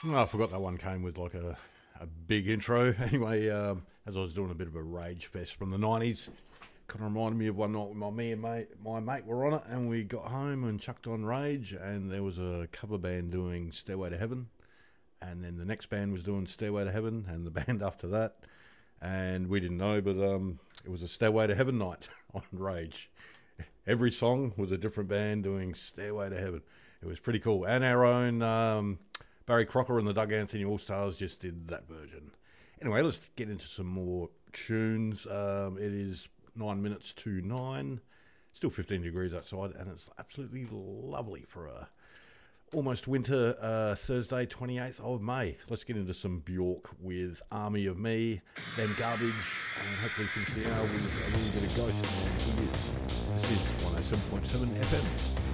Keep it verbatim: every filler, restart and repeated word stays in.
Oh, I forgot that one came with like a, a big intro. Anyway, um, as I was doing a bit of a rage fest from the nineties, kind of reminded me of one night when my, me and mate, my mate were on it, and we got home and chucked on Rage, and there was a cover band doing Stairway to Heaven, and then the next band was doing Stairway to Heaven, and the band after that, and we didn't know, but um, it was a Stairway to Heaven night on Rage. Every song was a different band doing Stairway to Heaven. It was pretty cool. And our own um, Barry Crocker and the Doug Anthony All-Stars just did that version. Anyway, let's get into some more tunes. Um, it is nine minutes to nine. Still fifteen degrees outside, and it's absolutely lovely for a almost winter uh, Thursday, twenty-eighth of May. Let's get into some Bjork with Army of Me, then Garbage, and hopefully finish the hour with a little bit of Ghost. And here is, this is one oh seven point seven F M.